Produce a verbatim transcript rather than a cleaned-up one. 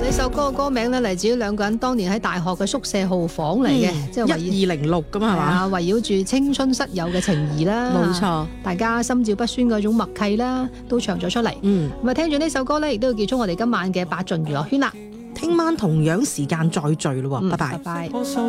呢首歌嘅歌名咧嚟自於兩個人當年喺大學嘅宿舍號房嚟嘅， 嗯、 即係一二零六咁係嘛？ 圍繞住青春室友嘅情誼啦， 冇錯， 大家心照不宣嗰種默契啦，都唱咗出嚟。 嗯， 咁啊，聽住呢首歌咧，亦都要結束我哋今晚嘅八盡娛樂圈啦。 聽晚同樣時間再聚咯， 嗯、 拜拜。 拜拜。